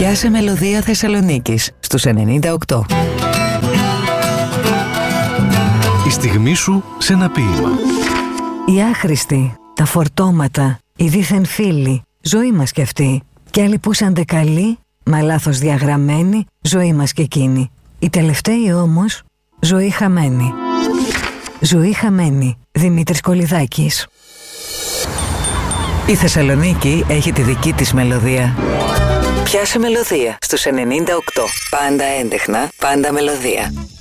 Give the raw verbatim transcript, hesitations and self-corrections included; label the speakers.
Speaker 1: Πιάσε μελωδία Θεσσαλονίκης στους ενενήντα οκτώ.
Speaker 2: Η στιγμή σου σε ένα ποίημα.
Speaker 3: Οι άχρηστοι, τα φορτώματα, οι δίθεν φίλοι, ζωή μας κι αυτή. Κι άλλοι πούσαντε καλοί, μα λάθος διαγραμμένοι, ζωή μας κι εκείνη. Οι τελευταίοι όμως, ζωή χαμένη. Ζωή χαμένη, Δημήτρης Κολυδάκης.
Speaker 1: Η Θεσσαλονίκη έχει τη δική της μελωδία. Πιάσε μελωδία στους ενενήντα οκτώ. Πάντα έντεχνα, πάντα μελωδία.